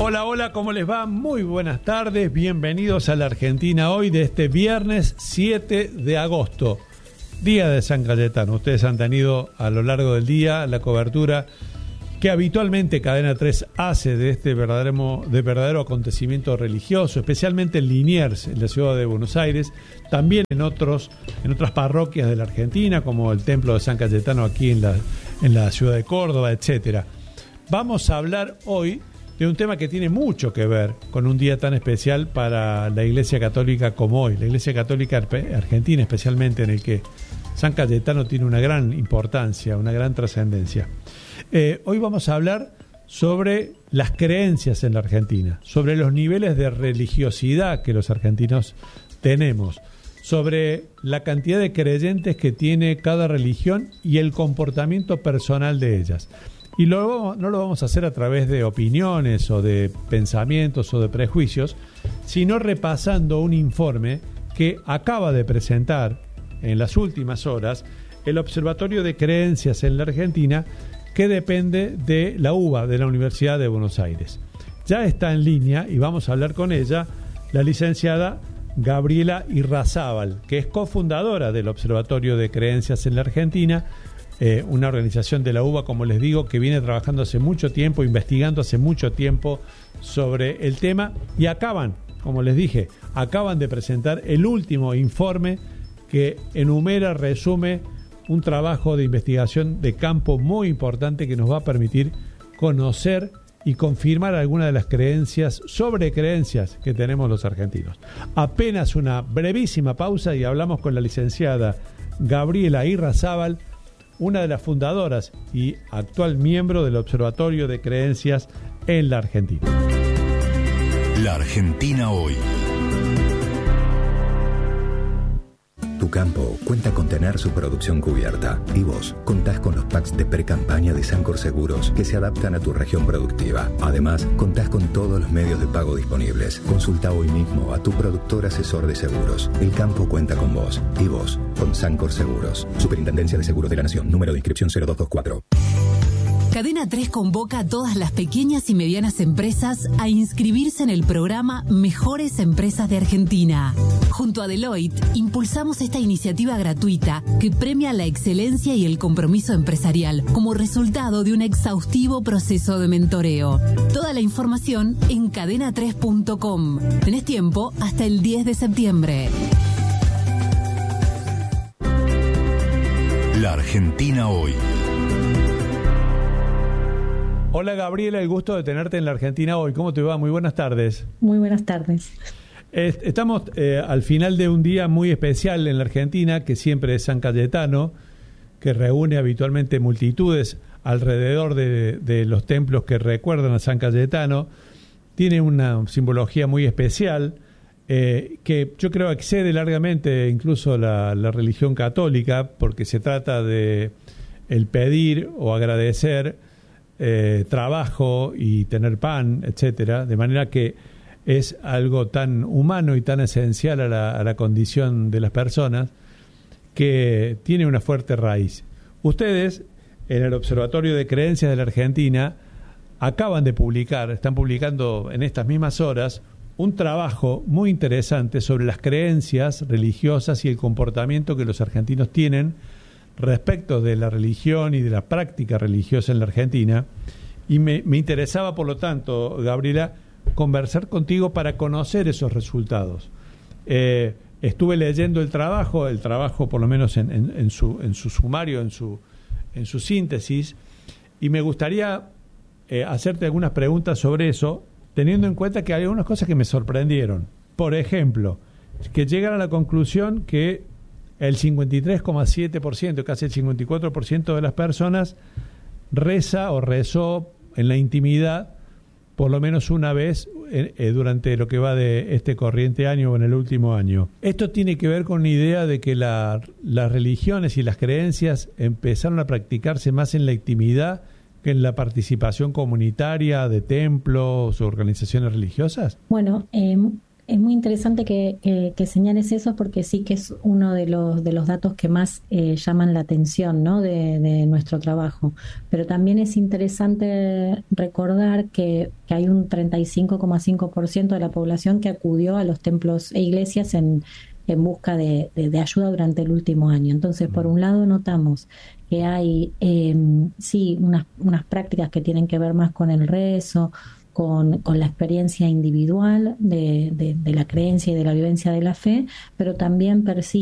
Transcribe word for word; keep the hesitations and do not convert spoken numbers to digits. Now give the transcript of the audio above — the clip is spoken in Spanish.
Hola, hola, ¿cómo les va? Muy buenas tardes, bienvenidos a la Argentina Hoy de este viernes siete de agosto, día de San Cayetano. Ustedes han tenido a lo largo del día la cobertura que habitualmente Cadena tres hace de este verdadero, de verdadero acontecimiento religioso, especialmente en Liniers, en la ciudad de Buenos Aires, también en otros, en otras parroquias de la Argentina, como el Templo de San Cayetano aquí en la, en la ciudad de Córdoba, etcétera. Vamos a hablar hoy de un tema que tiene mucho que ver con un día tan especial para la Iglesia Católica como hoy, la Iglesia Católica Argentina especialmente, en el que San Cayetano tiene una gran importancia, una gran trascendencia. Eh, hoy vamos a hablar sobre las creencias en la Argentina, sobre los niveles de religiosidad que los argentinos tenemos, sobre la cantidad de creyentes que tiene cada religión y el comportamiento personal de ellas. Y luego no lo vamos a hacer a través de opiniones o de pensamientos o de prejuicios, sino repasando un informe que acaba de presentar en las últimas horas el Observatorio de Creencias en la Argentina, que depende de la U B A, de la Universidad de Buenos Aires. Ya está en línea y vamos a hablar con ella, la licenciada Gabriela Irrazábal, que es cofundadora del Observatorio de Creencias en la Argentina, Eh, una organización de la U B A, como les digo, que viene trabajando hace mucho tiempo, investigando hace mucho tiempo sobre el tema, y acaban, como les dije, acaban de presentar el último informe que enumera, resume un trabajo de investigación de campo muy importante que nos va a permitir conocer y confirmar algunas de las creencias, sobre creencias que tenemos los argentinos. Apenas una brevísima pausa y hablamos con la licenciada Gabriela Irrazábal, una de las fundadoras y actual miembro del Observatorio de Creencias en la Argentina. La Argentina Hoy. Tu campo cuenta con tener su producción cubierta y vos contás con los packs de pre-campaña de Sancor Seguros que se adaptan a tu región productiva. Además, contás con todos los medios de pago disponibles. Consulta hoy mismo a tu productor asesor de seguros. El campo cuenta con vos y vos con Sancor Seguros. Superintendencia de Seguros de la Nación. Número de inscripción cero dos dos cuatro. Cadena tres convoca a todas las pequeñas y medianas empresas a inscribirse en el programa Mejores Empresas de Argentina. Junto a Deloitte, impulsamos esta iniciativa gratuita que premia la excelencia y el compromiso empresarial como resultado de un exhaustivo proceso de mentoreo. Toda la información en cadena tres punto com. Tenés tiempo hasta el diez de septiembre. La Argentina Hoy. Hola Gabriela, el gusto de tenerte en la Argentina Hoy. ¿Cómo te va? Muy buenas tardes. Muy buenas tardes. Estamos eh, al final de un día muy especial en la Argentina, que siempre es San Cayetano, que reúne habitualmente multitudes alrededor de, de los templos que recuerdan a San Cayetano. Tiene una simbología muy especial, eh, que yo creo excede largamente incluso la, la religión católica, porque se trata de el pedir o agradecer Eh, trabajo y tener pan, etcétera, de manera que es algo tan humano y tan esencial a la, a la condición de las personas, que tiene una fuerte raíz. Ustedes, en el Observatorio de Creencias de la Argentina, acaban de publicar, están publicando en estas mismas horas, un trabajo muy interesante sobre las creencias religiosas y el comportamiento que los argentinos tienen respecto de la religión y de la práctica religiosa en la Argentina, y me, me interesaba, por lo tanto, Gabriela, conversar contigo para conocer esos resultados. Eh, estuve leyendo el trabajo, el trabajo por lo menos en, en, en, su, en su sumario, en su, en su síntesis, y me gustaría eh, hacerte algunas preguntas sobre eso, teniendo en cuenta que hay algunas cosas que me sorprendieron. Por ejemplo, que llegan a la conclusión que el cincuenta y tres coma siete por ciento, casi el cincuenta y cuatro por ciento de las personas reza o rezó en la intimidad por lo menos una vez eh, eh, durante lo que va de este corriente año o en el último año. Esto tiene que ver con la idea de que la, las religiones y las creencias empezaron a practicarse más en la intimidad que en la participación comunitaria de templos o organizaciones religiosas. Bueno, eh, Es muy interesante que, que, que señales eso, porque sí que es uno de los de los datos que más eh, llaman la atención, ¿no? de, de nuestro trabajo. Pero también es interesante recordar que, que hay un treinta y cinco coma cinco por ciento de la población que acudió a los templos e iglesias en, en busca de, de, de ayuda durante el último año. Entonces, por un lado, notamos que hay eh, sí unas, unas prácticas que tienen que ver más con el rezo, Con, con la experiencia individual de, de, de la creencia y de la vivencia de la fe, pero también percibe